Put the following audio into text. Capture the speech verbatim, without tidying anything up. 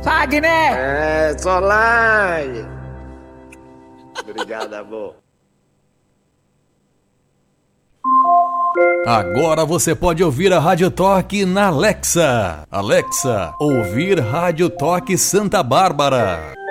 Fagner! É, Solange! Obrigado, amor. Agora você pode ouvir a Rádio Toque na Alexa. Alexa, ouvir Rádio Toque Santa Bárbara.